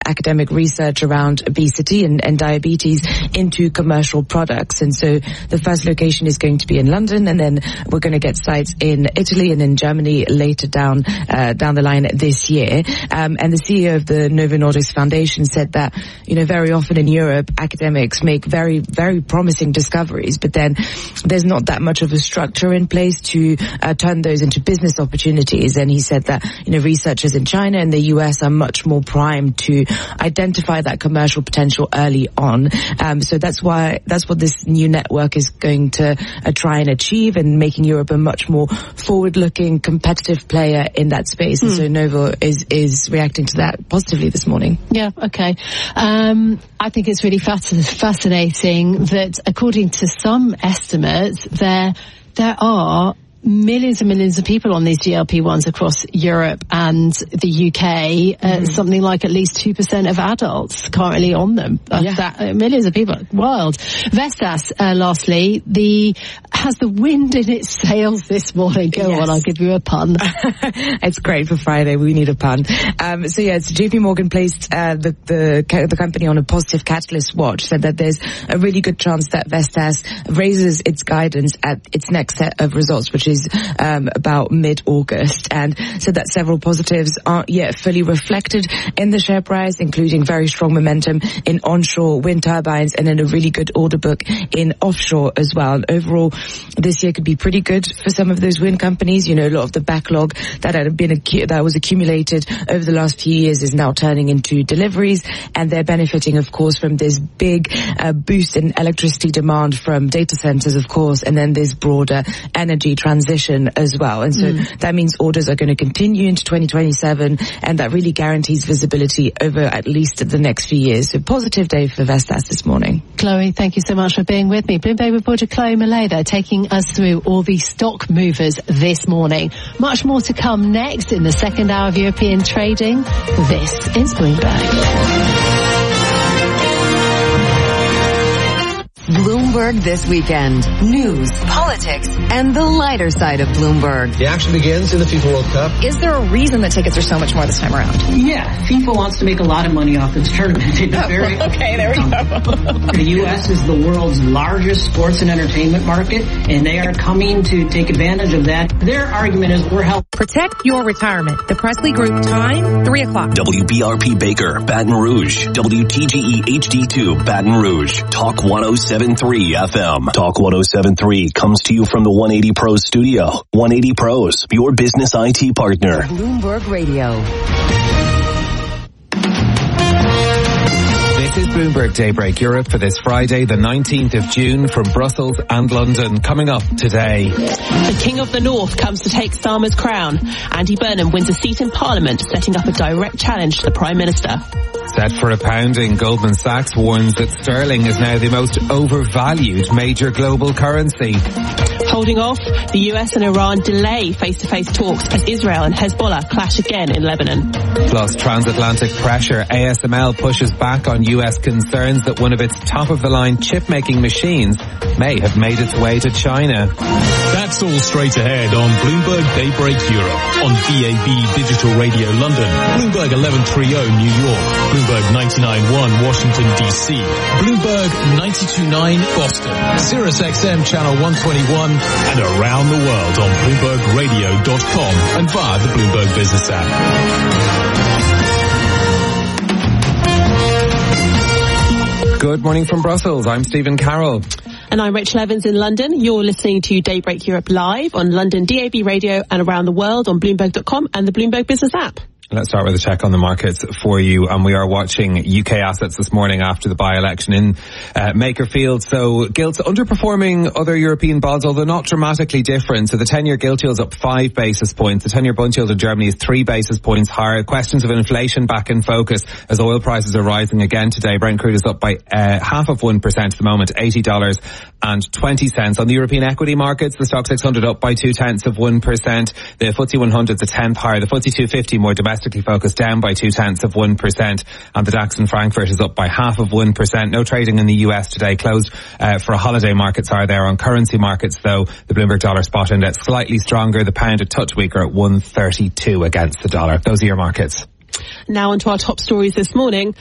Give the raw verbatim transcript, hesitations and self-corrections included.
academic research around obesity and, and diabetes into commercial products. And so the first location is going to be in London, and then we're going to get sites in Italy and in Germany later down uh, down the line this year. Um, and the C E O of the Novo Nordisk Foundation said that, you know, very often in Europe, academics make very, very promising discoveries, but then there's not that much of a structure in place to uh, turn those into business opportunities. And he said that, you know, researchers in China and the U S are much more primed to identify that commercial potential early on. Um, so that's why, that's what this new network is going to uh, try and achieve, and making Europe a much more forward-looking, competitive player in that space. Mm. And so Novo is, is reacting to that positively this morning. Yeah, okay. Um, I think it's really fascinating that according to some estimates, there, there are millions and millions of people on these G L P ones across Europe and the U K. Uh, mm. Something like at least two percent of adults currently on them. Uh, yeah. that, uh, millions of people. Wild. Vestas, uh, lastly, the has the wind in its sails this morning. Go yes. on, I'll give you a pun. It's great for Friday. We need a pun. Um, so yeah, it's J P Morgan placed uh, the, the the company on a positive catalyst watch, said that there's a really good chance that Vestas raises its guidance at its next set of results, which is is um, about mid-August, and so that several positives aren't yet fully reflected in the share price, including very strong momentum in onshore wind turbines and then a really good order book in offshore as well. And overall, this year could be pretty good for some of those wind companies. You know, a lot of the backlog that had been acu- that was accumulated over the last few years is now turning into deliveries, and they're benefiting, of course, from this big uh, boost in electricity demand from data centers, of course, and then this broader energy transition as well. And so mm. that means orders are going to continue into twenty twenty-seven, and that really guarantees visibility over at least the next few years. So positive day for Vestas this morning. Chloe, thank you so much for being with me. Bloomberg reporter Chloe Millay there, taking us through all the stock movers this morning. Much more to come next in the second hour of European trading. This is Bloomberg. Bloomberg This Weekend. News, politics, and the lighter side of Bloomberg. The action begins in the FIFA World Cup. Is there a reason that tickets are so much more this time around? Yeah, FIFA wants to make a lot of money off its tournament. They've been very, okay, there we go. The U S is the world's largest sports and entertainment market, and they are coming to take advantage of that. Their argument is we're helping protect your retirement. The Presley Group, time, three o'clock. W B R P Baker, Baton Rouge. W T G E H D two, Baton Rouge. Talk one oh seven point three F M. Talk one oh seven point three comes to you from the one eighty Pros studio. one eighty Pros, your business I T partner. Bloomberg Radio. This is Bloomberg Daybreak Europe for this Friday, the nineteenth of June, from Brussels and London. Coming up today. The King of the North comes to take Starmer's crown. Andy Burnham wins a seat in Parliament, setting up a direct challenge to the Prime Minister. Set for a pounding, Goldman Sachs warns that sterling is now the most overvalued major global currency. Holding off, the U S and Iran delay face-to-face talks as Israel and Hezbollah clash again in Lebanon. Plus transatlantic pressure. A S M L pushes back on U S concerns that one of its top-of-the-line chip-making machines may have made its way to China. That's all straight ahead on Bloomberg Daybreak Europe, on D A B Digital Radio London, Bloomberg eleven thirty New York, Bloomberg ninety-nine point one Washington, D C, Bloomberg ninety-two point nine Boston, Sirius X M Channel one twenty-one, and around the world on Bloomberg Radio dot com and via the Bloomberg Business app. Good morning from Brussels. I'm Stephen Carroll. And I'm Rachel Evans in London. You're listening to Daybreak Europe live on London D A B Radio and around the world on Bloomberg dot com and the Bloomberg Business app. Let's start with a check on the markets for you. And we are watching U K assets this morning after the by-election in uh, Makerfield. So gilts underperforming other European bonds, although not dramatically different. So the ten-year gilt yield is up five basis points. The ten-year bund yield in Germany is three basis points higher. Questions of inflation back in focus as oil prices are rising again today. Brent crude is up by uh, half of one percent at the moment, eighty dollars and twenty cents. On the European equity markets, the stock six hundred up by two-tenths of one percent. The F T S E one hundred is a tenth higher. The F T S E two fifty more domestic focused down by two-tenths of one percent, and the DAX in Frankfurt is up by half of one percent. No trading in the U S today, closed uh, for a holiday. Markets are there. On currency markets, though, the Bloomberg Dollar Spot Index slightly stronger, the pound a touch weaker at one thirty-two against the dollar. Those are your markets. Now onto our top stories this morning.